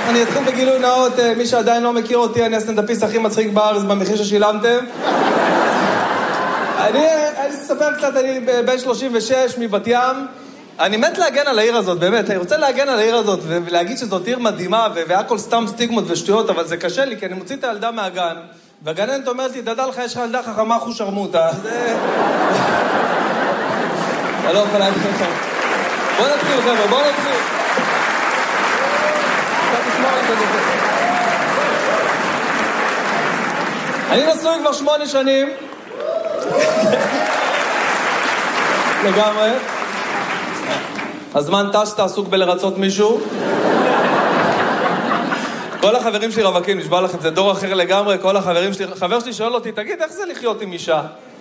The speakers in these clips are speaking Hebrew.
אני אתחיל בגילוי נאות, מי שעדיין לא מכיר אותי, אני הסטנדאפיסט הכי מצחיק בארץ במחיר ששילמתם. אני אספר קצת, אני בן 36 מבת ים. אני מת להגן על העיר הזאת, באמת. אני רוצה להגן על העיר הזאת ולהגיד שזאת עיר מדהימה והכל סתם סטיגמות ושטויות, אבל זה קשה לי, כי אני מוציא את הילדה מהגן, והגננת אומרת לי, תדע לך, יש לך ילדה חכמה אחוז שרמוטה. זה... אני לא יכול להגיד לך. בוא נתחיל, חבר'ה, בוא נתחיל. אני נשוי כבר 8 שנים. לגמרי. הזמן טס, אתה עסוק בלרצות מישהו. כל החברים שלי רווקים, נשבע לכם, זה דור אחר לגמרי, כל החברים שלי, חבר שלי שואל אותי, תגיד, איך זה לחיות עם אישה?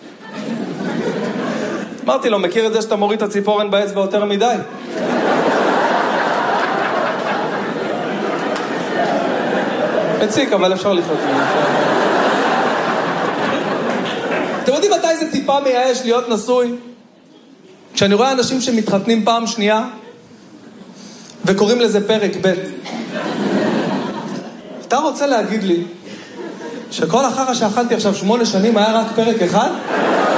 אמרתי לו, מכיר את זה שאתה מוריד את הציפורן באצבע יותר מדי? מציק, אבל אפשר לחיות עם זה. אתם יודעים מתי זה טיפה מייאש להיות נשוי? כשאני רואה אנשים שמתחתנים פעם שנייה, וקוראים לזה פרק ב'. אתה רוצה להגיד לי, שכל החרא שאכלתי עכשיו 8 שנים היה רק פרק אחד?